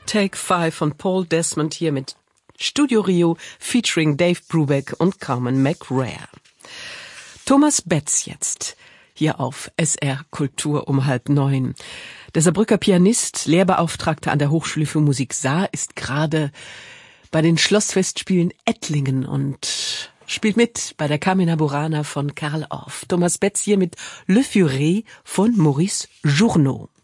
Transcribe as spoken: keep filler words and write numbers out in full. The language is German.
Take Five von Paul Desmond hier mit Studio Rio featuring Dave Brubeck und Carmen McRae. Thomas Betz jetzt hier auf S R Kultur um halb neun. Der Saarbrücker Pianist, Lehrbeauftragter an der Hochschule für Musik Saar, ist gerade bei den Schlossfestspielen Ettlingen und spielt mit bei der Carmina Burana von Karl Orff. Thomas Betz hier mit Le Furet von Maurice Journeau.